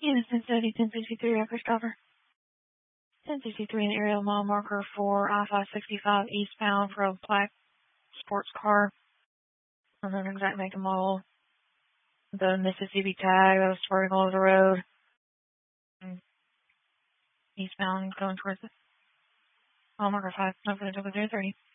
Innocent City 1063 after stopper. 1063 in the area mile marker for I-565 eastbound for a black sports car. I don't know the exact make and model. The Mississippi tag that was swerving all over the road. Eastbound going towards it. Mile marker 5, over the 030.